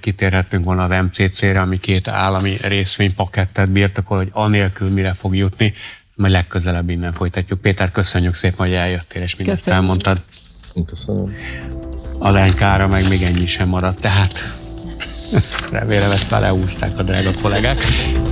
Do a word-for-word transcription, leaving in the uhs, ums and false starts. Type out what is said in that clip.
kitérhettünk volna az em cé cére, ami két állami részvénypakettet birtokol, hogy anélkül mire fog jutni, majd legközelebb innen folytatjuk. Péter, köszönjük szépen, hogy eljöttél, és mindezt Köszönöm. elmondtad. Köszönöm. A lánykára meg még ennyi sem maradt, tehát remélem ezt már leúzták a drága kollégák.